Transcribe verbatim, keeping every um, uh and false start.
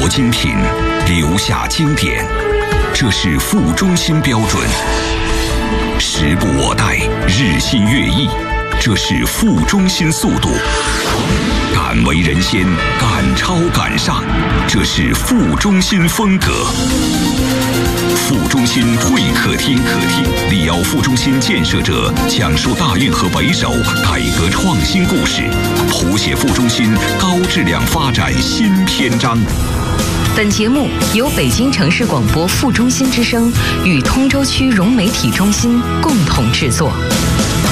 精品，留下经典，这是副中心标准。时不我待，日新月异，这是副中心速度。敢为人先，敢超敢上，这是副中心风格。副中心会客厅，客厅力邀副中心建设者讲述大运河北首改革创新故事，谱写副中心高质量发展新篇章。 本节目由北京城市广播副中心之声与通州区融媒体中心共同制作。